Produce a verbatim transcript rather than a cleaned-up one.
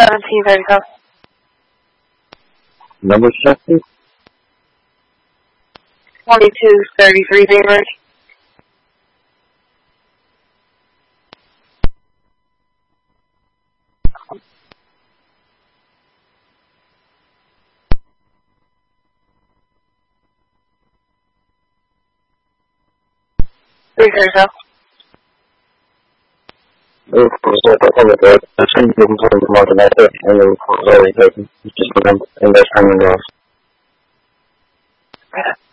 seventeen thirty-five. Number seven? twenty-two thirty-three, Bainbridge. three thirty-five. It was a public road. The same people from the market out there, and the report was already taken. Just remember, and that's coming off. Okay.